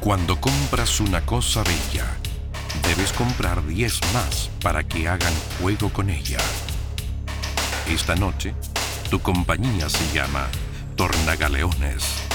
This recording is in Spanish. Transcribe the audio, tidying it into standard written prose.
Cuando compras una cosa bella, debes comprar 10 más para que hagan juego con ella. Esta noche, tu compañía se llama Tornagaleones.